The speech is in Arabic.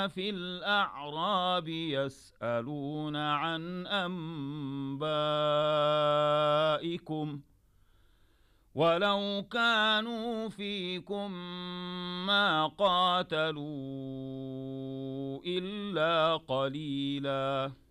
في الأعراب يسألون عن أنبائكم ولو كانوا فيكم ما قاتلوا إلا قليلاً